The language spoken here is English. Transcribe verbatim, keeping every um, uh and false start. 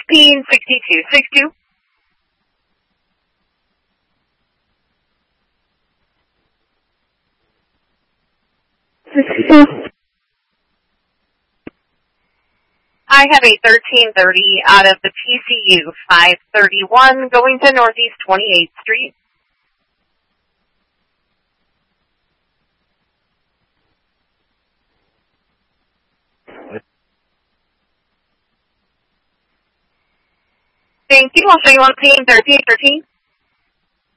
fifteen sixty-two sixty-two. sixty-two. I have a thirteen thirty out of the P C U five thirty-one going to Northeast twenty-eighth Street. Thank you. I'll show you on scene thirteen thirteen.